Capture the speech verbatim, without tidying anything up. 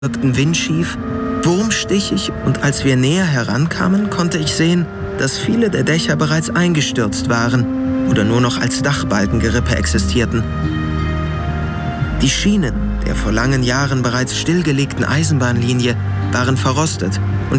wirkten windschief, wurmstichig, und als wir näher herankamen, konnte ich sehen, dass viele der Dächer bereits eingestürzt waren oder nur noch als Dachbalkengerippe existierten. Die Schienen der vor langen Jahren bereits stillgelegten Eisenbahnlinie waren verrostet